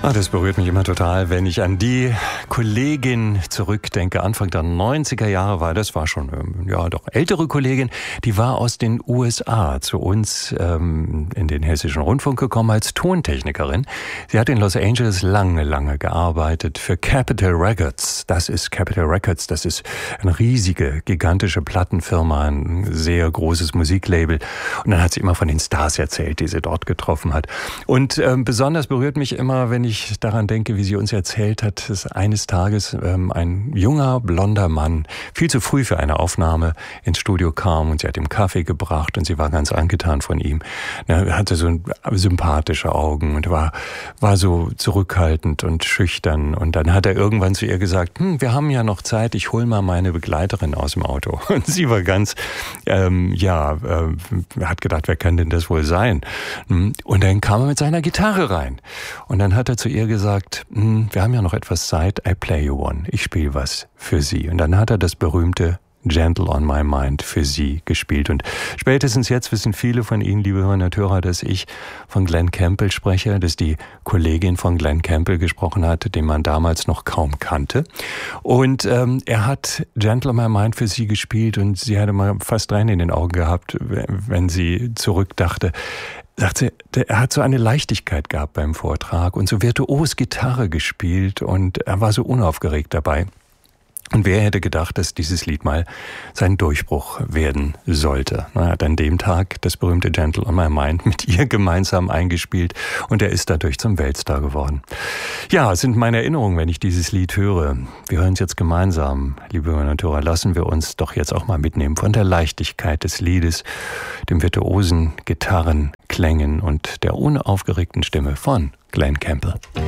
Das berührt mich immer total, wenn ich an die Kollegin zurückdenke. Anfang der 90er Jahre war das, war schon, doch ältere Kollegin, die war aus den USA zu uns in den Hessischen Rundfunk gekommen als Tontechnikerin. Sie hat in Los Angeles lange gearbeitet für Capitol Records. Das ist eine riesige, gigantische Plattenfirma, ein sehr großes Musiklabel. Und dann hat sie immer von den Stars erzählt, die sie dort getroffen hat. Und besonders berührt mich immer, wenn ich daran denke, wie sie uns erzählt hat, dass eines Tages ein junger, blonder Mann viel zu früh für eine Aufnahme ins Studio kam und sie hat ihm Kaffee gebracht und sie war ganz angetan von ihm. Er hatte so sympathische Augen und war so zurückhaltend und schüchtern. Und dann hat er irgendwann zu ihr gesagt, wir haben ja noch Zeit, ich hol mal meine Begleiterin aus dem Auto. Und sie war ganz, hat gedacht, wer kann denn das wohl sein? Und dann kam er mit seiner Gitarre rein. Und dann hat er zu ihr gesagt, wir haben ja noch etwas Zeit, I play you one. Ich spiele was für Sie. Und dann hat er das berühmte Gentle on My Mind für Sie gespielt. Und spätestens jetzt wissen viele von Ihnen, liebe Hörerinnen und Hörer, dass ich von Glen Campbell spreche, dass die Kollegin von Glen Campbell gesprochen hat, den man damals noch kaum kannte. Und er hat Gentle on My Mind für Sie gespielt und sie hatte mal fast Tränen in den Augen gehabt, wenn sie zurückdachte. Sagt sie, er hat so eine Leichtigkeit gehabt beim Vortrag und so virtuos Gitarre gespielt und er war so unaufgeregt dabei. Und wer hätte gedacht, dass dieses Lied mal sein Durchbruch werden sollte? Er hat an dem Tag das berühmte Gentle on My Mind mit ihr gemeinsam eingespielt und er ist dadurch zum Weltstar geworden. Ja, es sind meine Erinnerungen, wenn ich dieses Lied höre. Wir hören es jetzt gemeinsam, liebe Hörer und Hörer. Lassen wir uns doch jetzt auch mal mitnehmen von der Leichtigkeit des Liedes, dem virtuosen Gitarrenklängen und der unaufgeregten Stimme von Glen Campbell.